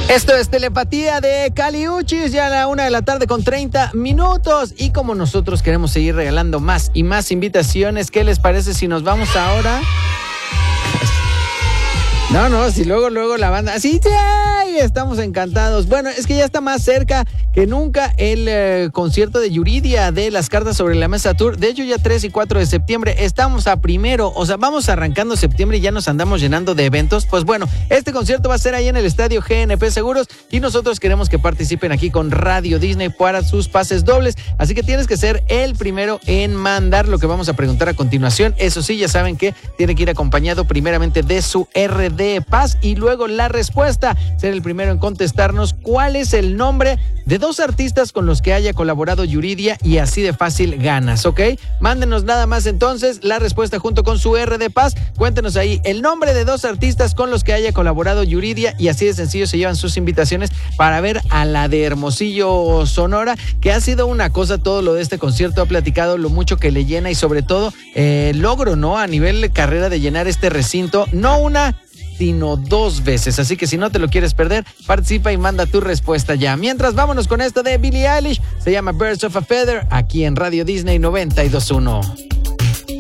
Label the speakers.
Speaker 1: Esto es Telepatía de Kali Uchis, ya a la 1:30 p.m. Y como nosotros queremos seguir regalando más y más invitaciones, ¿qué les parece si nos vamos ahora? No, si luego la banda... Así, ¡sí! Estamos encantados. Bueno, es que ya está más cerca que nunca el concierto de Yuridia de las Cartas sobre la Mesa Tour. De hecho, ya 3 y 4 de septiembre. Estamos a primero, o sea, vamos arrancando septiembre y ya nos andamos llenando de eventos. Pues bueno, este concierto va a ser ahí en el estadio GNP Seguros y nosotros queremos que participen aquí con Radio Disney para sus pases dobles. Así que tienes que ser el primero en mandar lo que vamos a preguntar a continuación. Eso sí, ya saben que tiene que ir acompañado primeramente de su RD Paz y luego la respuesta. Ser el primero en contestarnos cuál es el nombre de 2 artistas con los que haya colaborado Yuridia y así de fácil ganas, ¿ok? Mándenos nada más entonces la respuesta junto con su RD Paz. Cuéntenos ahí el nombre de 2 artistas con los que haya colaborado Yuridia y así de sencillo se llevan sus invitaciones para ver a la de Hermosillo, Sonora, que ha sido una cosa. Todo lo de este concierto ha platicado lo mucho que le llena y sobre todo logro, ¿no? A nivel de carrera de llenar este recinto, no una sino 2 veces. Así que si no te lo quieres perder, participa y manda tu respuesta ya. Mientras, vámonos con esto de Billie Eilish. Se llama Birds of a Feather, aquí en Radio Disney 92.1.